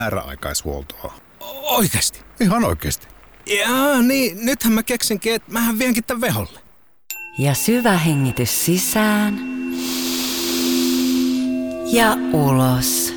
määräaikaishuoltoa. Oikeesti? Ihan oikeesti. Jaa, niin. Nythän mä keksinkin, että mähän vienkin tän Veholle. Ja syvä hengitys sisään. Ja ulos.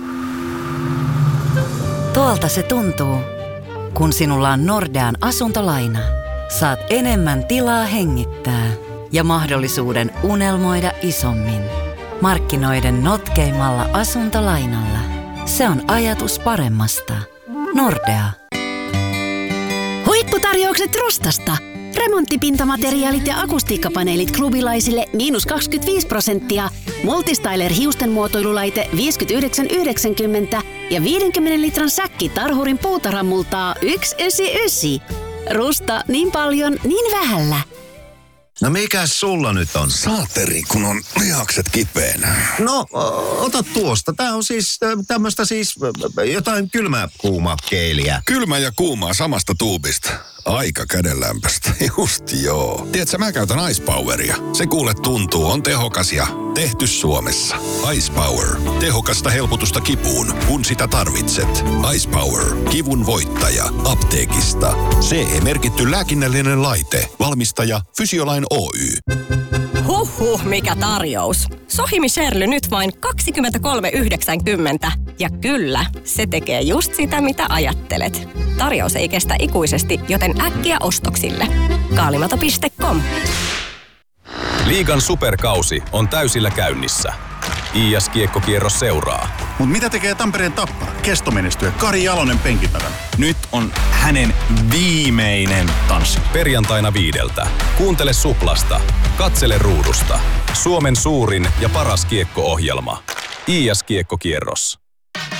Tuolta se tuntuu, kun sinulla on Nordean asuntolaina. Saat enemmän tilaa hengittää ja mahdollisuuden unelmoida isommin. Markkinoiden notkeimmalla asuntolainalla. Se on ajatus paremmasta. Nordea. Huipputarjoukset Rustasta. Remonttipintamateriaalit ja akustiikkapaneelit klubilaisille -25%. Multistyler hiustenmuotoilulaite 59,90 ja 50 litran säkki Tarhurin puutarhamultaa 199. Rusta, niin paljon, niin vähällä. No mikäs sulla nyt on? Saateri, kun on lihakset kipeänä. No, ota tuosta. Tää on siis tämmöstä jotain kylmää kuumaa keeliä. Kylmä ja kuumaa samasta tuubista. Aika kädenlämpöstä. Just joo. Tiedätkö, mä käytän Ice Poweria. Se kuule tuntuu, on tehokas ja tehty Suomessa. Ice Power. Tehokasta helpotusta kipuun, kun sitä tarvitset. Ice Power. Kivun voittaja. Apteekista. CE-merkitty lääkinnällinen laite. Valmistaja Fysiolain Oy. Huhhuh, mikä tarjous. Sohimi Sherly nyt vain 23,90. Ja kyllä, se tekee just sitä, mitä ajattelet. Tarjous ei kestä ikuisesti, joten äkkiä ostoksille. Kaalimato.com. Liigan superkausi on täysillä käynnissä. IS-kiekkokierros seuraa. Mut mitä tekee Tampereen Tappara? Kestomenestyjä Kari Jalonen penkin takana. Nyt on hänen viimeinen tanssi. Perjantaina 5. Kuuntele Suplasta. Katsele ruudusta. Suomen suurin ja paras kiekko-ohjelma. IS-kiekkokierros.